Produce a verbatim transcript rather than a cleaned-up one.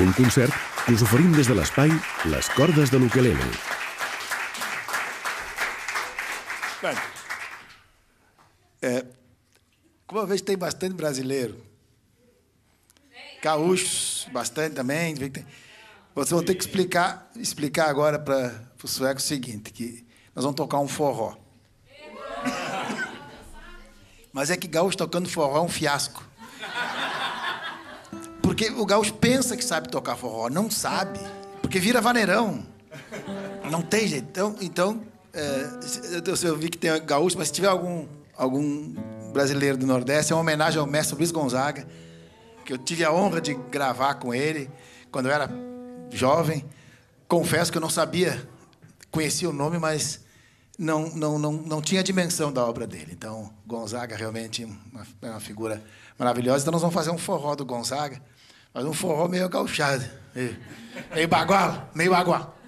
un concert que us oferim des de l'espai Les Cordes de l'Ukelele. Bem, é, como eu vejo, tem bastante brasileiro. Gaúchos, bastante também. Vocês vão ter que explicar, explicar agora para os suecos o seguinte, que nós vamos tocar um forró. Mas é que gaúcho tocando forró é um fiasco. Porque o gaúcho pensa que sabe tocar forró, não sabe. Porque vira vaneirão. Não tem jeito. Então, então é, eu vi que tem gaúcho, mas se tiver algum, algum brasileiro do Nordeste, é uma homenagem ao mestre Luiz Gonzaga, que eu tive a honra de gravar com ele quando eu era jovem. Confesso que eu não sabia, conhecia o nome, mas não, não, não, não tinha a dimensão da obra dele. Então, Gonzaga realmente uma, é uma figura maravilhosa. Então, nós vamos fazer um forró do Gonzaga, mas um forró meio gauchado, meio, meio bagual, meio bagual.